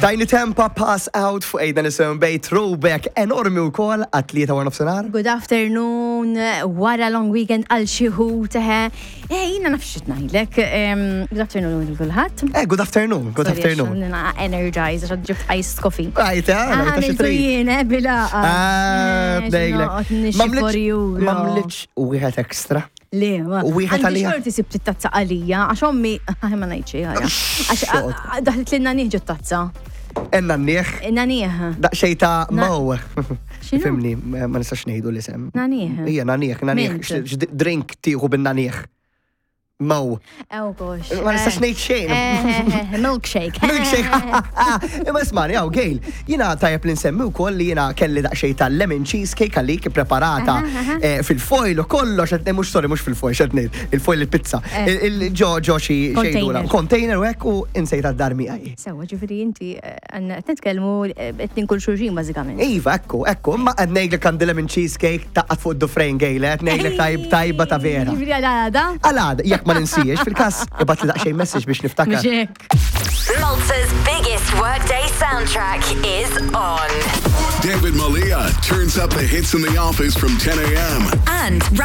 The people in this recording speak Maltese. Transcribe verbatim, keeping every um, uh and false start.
Tiny Tempa Pass Out fuq ejda nisim bej throwback enormi wkoll għat-tlieta war nofsinhar. Good afternoon, wara long weekend għal xi ħut eħe. Eh, jiena nafx xi ngħidlek. Good afternoon lil kulħadd. Eh, good afternoon, good afternoon. Sorry, energize għax ġibt iced coffee. Right, ah, ta' xi trid. Jiena bila. Ah, dejlek. Mamlitx u wieħed ekstra. Le, ma. U wieħed għalija. Għandi xorti sibt it-tazza għalija, għax ommi, ma ngħid xi ħaġa. Għax daħlet lilna nieħġu t-tazza. Enna n-nieħ. Nanieħ. Daqxej ta' mow. Xinu? Fimni, ma nistax ngħidu l-isem. Nanieħ. Ija, nanieħ, nanieħ. Drink tieħu bin-nanieħ. Mow. Oh gosh. Ma nistax ngħid xejn. Milkshake. Milkshake. Imma ismani, għaw, Gail, jina tajab li nsemmi wkoll li jina kelli daqxej ta' lemon cheesecake għalik preparata fil-foil u kollox, mux sorry, mux fil-foil, xednejt, il-foil il-pizza. Il-ġo ġo xi xejdula. Container u hekk u insejta d-darmi għaj. Sewa, ġifiri inti għanna t-netkelmu etnin kull xurġin bażikament. Iva, ekku, ekku, ma għadnejlek għandi lemon cheesecake taqqat fuq d-dufrejn, Gail, għadnejlek tajba ta' vera. Ġifiri għal-għada? Għal-għada, jek ma ninsiex fil-kas, ibat li daqxej message biex niftakar. Malta's biggest workday soundtrack is on. David Malia turns up the hits in the office from ten a.m. And